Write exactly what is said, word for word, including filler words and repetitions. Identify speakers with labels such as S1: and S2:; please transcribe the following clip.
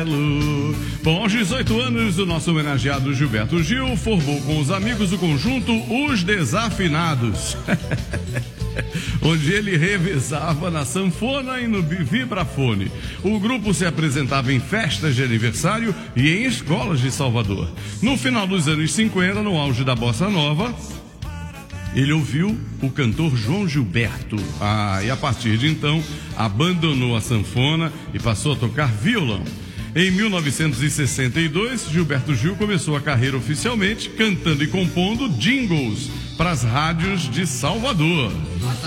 S1: Melo. Bom, aos dezoito anos, o nosso homenageado Gilberto Gil formou com os amigos o conjunto Os Desafinados, onde ele revezava na sanfona e no vibrafone. O grupo se apresentava em festas de aniversário e em escolas de Salvador. No final dos anos cinquenta, no auge da bossa nova, ele ouviu o cantor João Gilberto. Ah, e a partir de então, abandonou a sanfona e passou a tocar violão. Em mil novecentos e sessenta e dois, Gilberto Gil começou a carreira oficialmente cantando e compondo jingles para as rádios de Salvador.
S2: Nossa